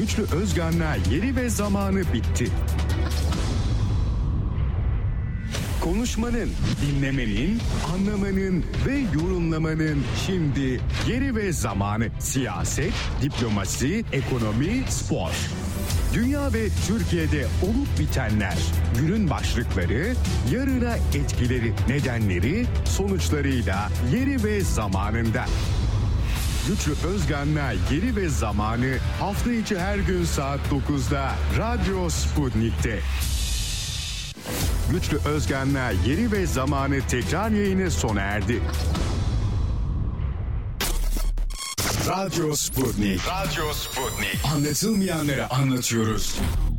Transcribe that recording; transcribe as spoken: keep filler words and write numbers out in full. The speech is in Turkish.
Güçlü Özgan'la Yeri ve Zamanı bitti. Konuşmanın, dinlemenin, anlamanın ve yorumlamanın şimdi yeri ve zamanı. Siyaset, diplomasi, ekonomi, spor. Dünya ve Türkiye'de olup bitenler, günün başlıkları, yarına etkileri, nedenleri, sonuçlarıyla yeri ve zamanında. Güçlü Özgan'la Yeri ve Zamanı hafta içi her gün saat dokuzda Radyo Sputnik'te. Güçlü Özgan'la Yeri ve Zamanı tekrar yayını sona erdi. Radyo Sputnik. Radyo Sputnik. Anlatılmayanları anlatıyoruz.